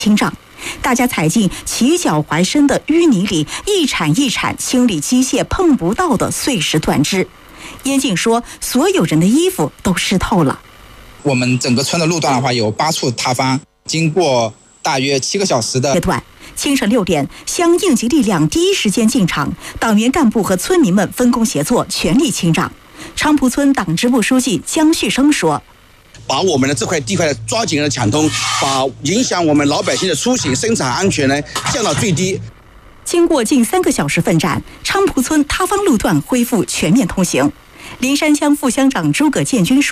清障，大家踩进齐脚踝深的淤泥里，一铲一铲清理机械碰不到的碎石断枝。燕静说，所有人的衣服都湿透了。 我们整个村的路段的话，有8处塌方，经过大约7个小时的阶段。清晨6点，乡应急力量第一时间进场，党员干部和村民们分工协作，全力清障。昌蒲村党支部书记江旭生说， 把我们的这块地块抓紧了抢通，把影响我们老百姓的出行生产安全呢降到最低。 经过近3个小时奋战，昌蒲村塌方路段恢复全面通行。灵山乡副乡长诸葛建军说，